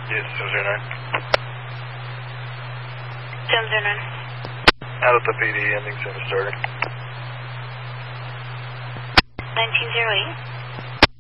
Yes, 709. 709. Out at the PD, ending 7 starting. 1908.